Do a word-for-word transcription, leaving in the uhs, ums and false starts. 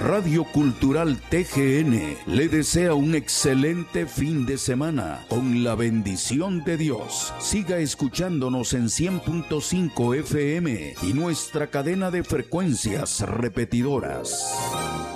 Radio Cultural T G N le desea un excelente fin de semana con la bendición de Dios. Siga escuchándonos en cien punto cinco F M y nuestra cadena de frecuencias repetidoras.